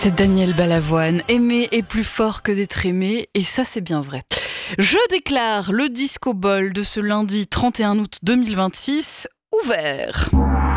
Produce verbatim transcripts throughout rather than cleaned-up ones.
C'est Daniel Balavoine. Aimer est plus fort que d'être aimé, et ça c'est bien vrai. Je déclare le Disco Ball de ce lundi trente et un août deux mille vingt-six ouvert.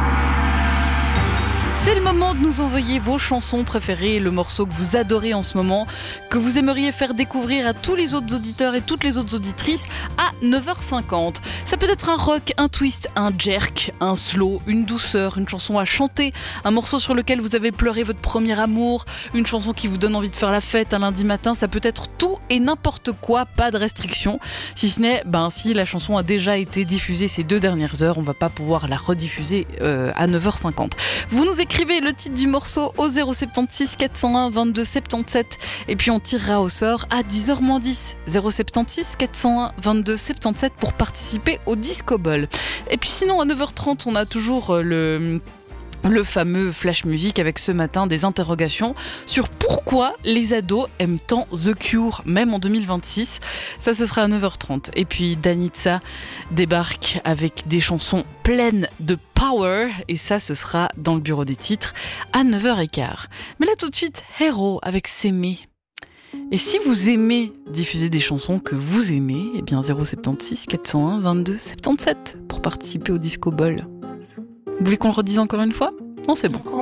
C'est le moment de nous envoyer vos chansons préférées, le morceau que vous adorez en ce moment, que vous aimeriez faire découvrir à tous les autres auditeurs et toutes les autres auditrices à neuf heures cinquante. Ça peut être un rock, un twist, un jerk, un slow, une douceur, une chanson à chanter, un morceau sur lequel vous avez pleuré votre premier amour, une chanson qui vous donne envie de faire la fête un lundi matin. Ça peut être tout et n'importe quoi, pas de restriction. Si ce n'est, ben si la chanson a déjà été diffusée ces deux dernières heures, on va pas pouvoir la rediffuser euh, à neuf heures cinquante. Vous nous écrivez le titre du morceau au zéro sept six quatre zéro un vingt-deux soixante-dix-sept et puis on tirera au sort à dix heures moins dix. zéro sept six quatre zéro un vingt-deux soixante-dix-sept pour participer au Disco Ball. Et puis sinon à neuf heures trente on a toujours le... le fameux flash music avec ce matin des interrogations sur pourquoi les ados aiment tant The Cure, même en deux mille vingt-six. Ça, ce sera à neuf heures trente. Et puis Danitza débarque avec des chansons pleines de power. Et ça, ce sera dans le bureau des titres à neuf heures quinze. Mais là, tout de suite, Hero avec S'aimer. Et si vous aimez diffuser des chansons que vous aimez, eh bien zéro sept six quatre zéro un vingt-deux soixante-dix-sept pour participer au Disco Ball. Vous voulez qu'on le redise encore une fois ? Non, c'est bon.